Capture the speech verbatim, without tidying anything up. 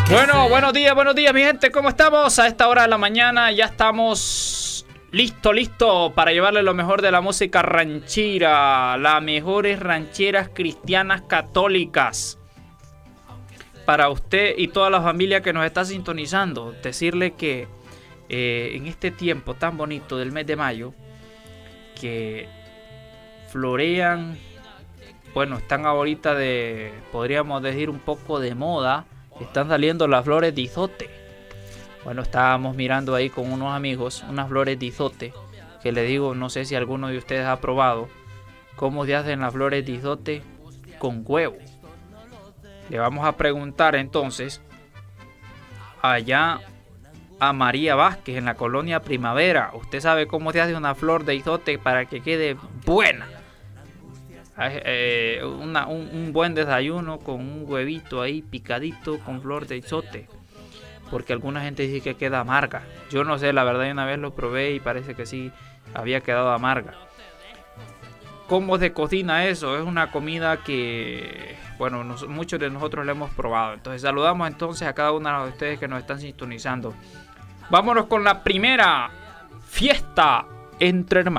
Bueno, buenos días, buenos días mi gente, ¿cómo estamos? A esta hora de la mañana ya estamos listo, listo para llevarle lo mejor de la música ranchera, las mejores rancheras cristianas católicas para usted y toda la familia que nos está sintonizando. Decirle que eh, en este tiempo tan bonito del mes de mayo, que florean, bueno, están ahorita de, podríamos decir, un poco de moda. Están saliendo las flores de izote. Bueno, estábamos mirando ahí con unos amigos unas flores de izote, que le digo, no sé si alguno de ustedes ha probado cómo se hacen las flores de izote con huevo. Le vamos a preguntar entonces allá a María Vázquez en la colonia Primavera. ¿Usted sabe cómo se hace una flor de izote para que quede buena? Eh, una, un, un buen desayuno con un huevito ahí picadito con flor de izote, porque alguna gente dice que queda amarga. Yo no sé, la verdad, una vez lo probé y parece que sí había quedado amarga. ¿Cómo se cocina eso? Es una comida que, bueno, nos, muchos de nosotros la hemos probado. Entonces saludamos entonces a cada uno de ustedes que nos están sintonizando. Vámonos con la primera fiesta entre hermanos.